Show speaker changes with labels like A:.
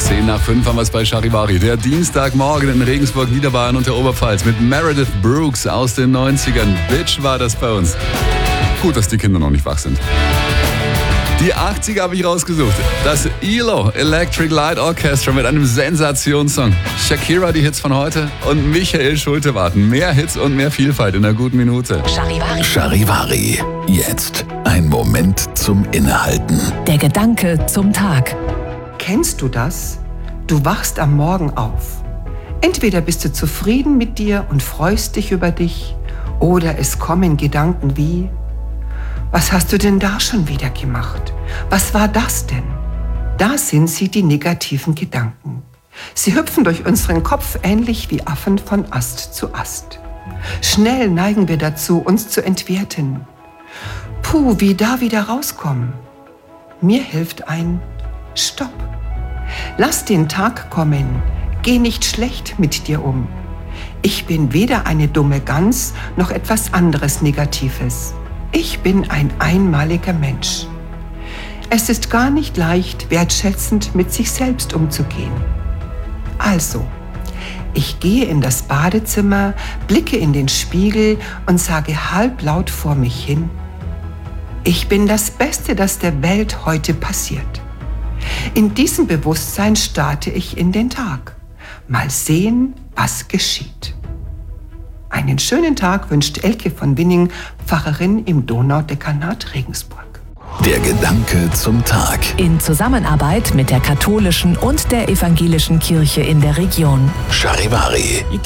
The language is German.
A: 10:05 haben wir es bei Charivari. Der Dienstagmorgen in Regensburg, Niederbayern und der Oberpfalz mit Meredith Brooks aus den 90ern. Bitch war das bei uns. Gut, dass die Kinder noch nicht wach sind. Die 80er habe ich rausgesucht. Das ELO Electric Light Orchestra mit einem Sensationssong. Shakira, die Hits von heute und Michael Schulte warten. Mehr Hits und mehr Vielfalt in einer guten Minute.
B: Charivari.
C: Charivari. Jetzt ein Moment zum Innehalten.
B: Der Gedanke zum Tag.
D: Kennst du das? Du wachst am Morgen auf. Entweder bist du zufrieden mit dir und freust dich über dich, oder es kommen Gedanken wie: Was hast du denn da schon wieder gemacht? Was war das denn? Da sind sie, die negativen Gedanken. Sie hüpfen durch unseren Kopf ähnlich wie Affen von Ast zu Ast. Schnell neigen wir dazu, uns zu entwerten. Puh, wie da wieder rauskommen. Mir hilft ein Stopp. Lass den Tag kommen. Geh nicht schlecht mit dir um. Ich bin weder eine dumme Gans noch etwas anderes Negatives. Ich bin ein einmaliger Mensch. Es ist gar nicht leicht, wertschätzend mit sich selbst umzugehen. Also, ich gehe in das Badezimmer, blicke in den Spiegel und sage halblaut vor mich hin: Ich bin das Beste, das der Welt heute passiert. In diesem Bewusstsein starte ich in den Tag. Mal sehen, was geschieht. Einen schönen Tag wünscht Elke von Winning, Pfarrerin im Donaudekanat Regensburg.
C: Der Gedanke zum Tag.
B: In Zusammenarbeit mit der katholischen und der evangelischen Kirche in der Region.
C: Charivari.